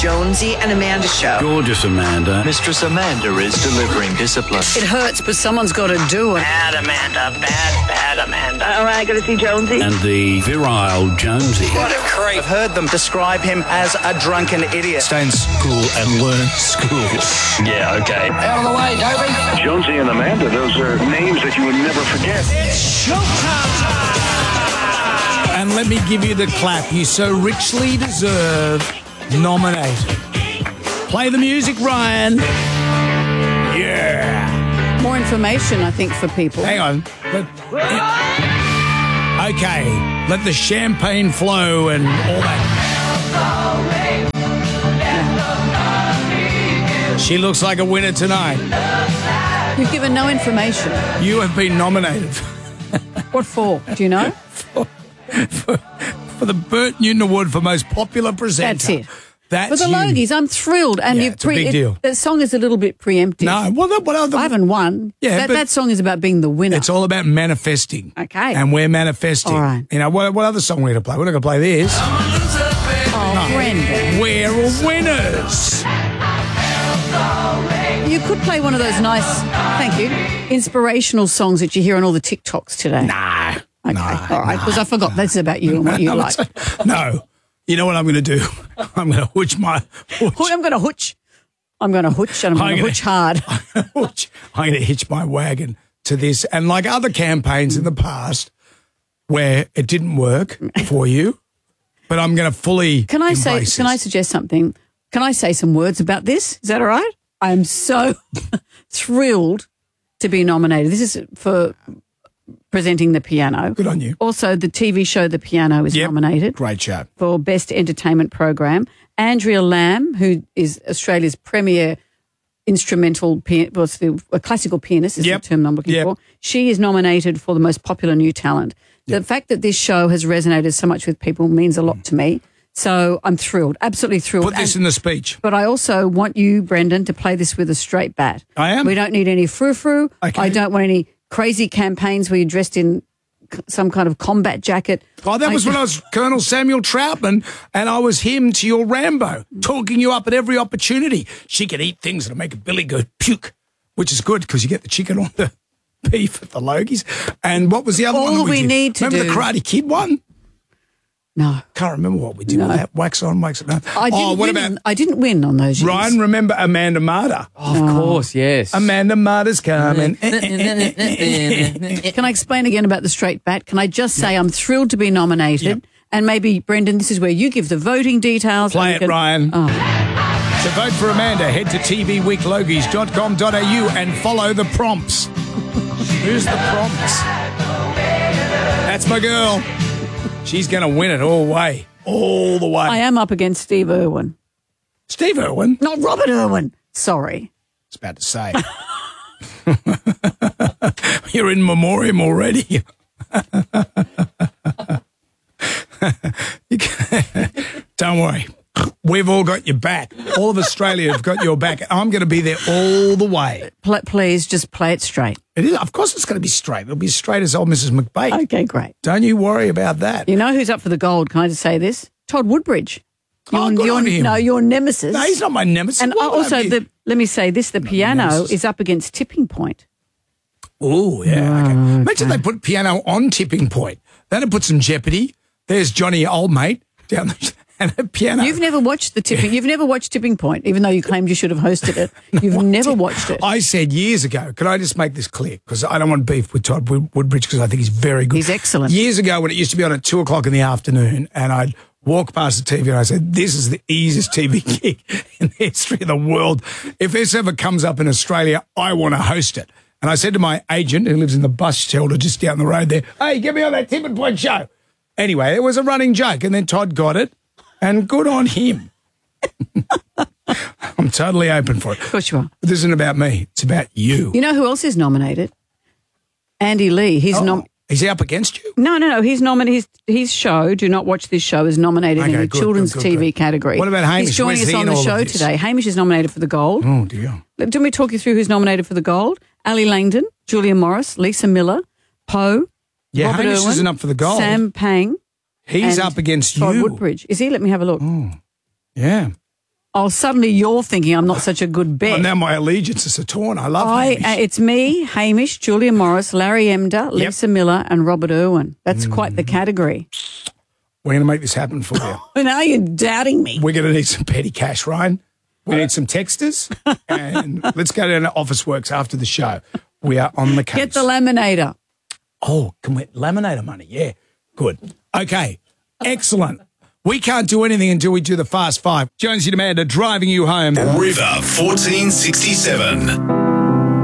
Jonesy and Amanda show. Gorgeous Amanda. Mistress Amanda is delivering discipline. It hurts, but someone's got to do it. Bad Amanda, bad Amanda. All right, going to see Jonesy. And the virile Jonesy. What a creep. I've heard them describe him as a drunken idiot. Stay in school and learn school. Yeah, okay. Out of the way, Dobie. Jonesy and Amanda, those are names that you would never forget. It's showtime. And let me give you the clap you so richly deserve. Nominated. Play the music, Ryan. Yeah. More information, I think, for people. Hang on. Okay. Let the champagne flow and all that. She looks like a winner tonight. You've given no information. You have been nominated. What for? Do you know? For the Bert Newton Award for most popular presenter. That's it. That's For the you. Logies, I'm thrilled. And Yeah, it's a big deal. The song is a little bit preemptive. No, well, what other? I haven't won. Yeah, but that song is about being the winner. It's all about manifesting. Okay. And we're manifesting. All right. You know, what other song we're going to play? We're not going to play this. Oh, Brendan. We're all winners. You could play one of those nice, thank you, inspirational songs that you hear on all the TikToks today. Nah. Okay. Nah, all right. Because I forgot this is about you and what you like. No. You know what I'm going to do? I'm going to hooch my... I'm going to hooch. I'm going to hooch and I'm going to hooch hard. I'm going to hitch my wagon to this. And like other campaigns in the past where it didn't work for you, but I'm going to fully Can I suggest something? Can I say some words about this? Is that all right? I'm so thrilled to be nominated. This is for presenting The Piano. Good on you. Also, the TV show The Piano is nominated. Great show. For Best Entertainment Program. Andrea Lamb, who is Australia's premier instrumental a classical pianist is the term I'm looking for. She is nominated for the most popular new talent. The fact that this show has resonated so much with people means a lot to me. So I'm thrilled, absolutely thrilled. Put this in the speech. But I also want you, Brendan, to play this with a straight bat. I am. We don't need any frou-frou. Okay. I don't want any crazy campaigns where you're dressed in some kind of combat jacket. Oh, that was when I was Colonel Samuel Troutman and I was him to your Rambo, talking you up at every opportunity. She could eat things that'll make a Billy go puke, which is good because you get the chicken on the beef at the Logies. And what was the other one? All we need to do... Remember the Karate Kid one? No. Can't remember what we did with that. Wax on, wax it. No. I didn't win on those years. Ryan, remember Amanda Marder? Of course, yes. Amanda Marder's coming. Can I explain again about the straight bat? Can I just say I'm thrilled to be nominated? And maybe, Brendan, this is where you give the voting details. Play it, Ryan. Oh. To vote for Amanda, head to tvweeklogies.com.au and follow the prompts. Who's the prompts? That's my girl. She's going to win it all the way. I am up against Steve Irwin. Steve Irwin? Not Robert Irwin. Sorry. I was about to say. You're in memoriam already. Don't worry. We've all got your back. All of Australia have got your back. I'm going to be there all the way. Please, just play it straight. It is. Of course it's going to be straight. It'll be as straight as old Mrs. McBait. Okay, great. Don't you worry about that. You know who's up for the gold? Can I just say this? Todd Woodbridge. Good on him. No, your nemesis. No, he's not my nemesis. And also, let me say this, the Piano is up against Tipping Point. Oh, yeah. Okay. Imagine they put Piano on Tipping Point. That'd put some jeopardy. There's Johnny, old mate, down the... And a piano. You've never watched You've never watched Tipping Point, even though you claimed you should have hosted it. You've never watched it. I said years ago, can I just make this clear? Because I don't want beef with Todd Woodbridge because I think he's very good. He's excellent. Years ago when it used to be on at 2:00 in the afternoon and I'd walk past the TV and I said, this is the easiest TV gig in the history of the world. If this ever comes up in Australia, I want to host it. And I said to my agent who lives in the bus shelter just down the road there, hey, get me on that Tipping Point show. Anyway, it was a running joke and then Todd got it. And good on him. I'm totally open for it. Of course you are. But this isn't about me. It's about you. You know who else is nominated? Andy Lee. He's Is he up against you? No. He's nominated. His show, Do Not Watch This Show, is nominated in the children's TV category. What about Hamish? He's joining us on the show today. Hamish is nominated for the gold. Oh, dear. Let me talk you through who's nominated for the gold. Ali Langdon, Julia Morris, Lisa Miller, Poe, Yeah, Robert Hamish Irwin, isn't up for the gold. Sam Pang. He's up against Todd you. Woodbridge. Is he? Let me have a look. Oh, yeah. Oh, suddenly you're thinking I'm not such a good bet. Well, now my allegiances are torn. I love Hamish. It's me, Hamish, Julia Morris, Larry Emder, Lisa Miller, and Robert Irwin. That's quite the category. We're going to make this happen for you. And now you're doubting me. We're going to need some petty cash, Ryan. We need some texters. And let's go down to Office Works after the show. We are on the case. Get the laminator. Oh, can we laminator money? Yeah, good. Okay, excellent. We can't do anything until we do the Fast Five. Jonesy and Amanda driving you home. River 1467.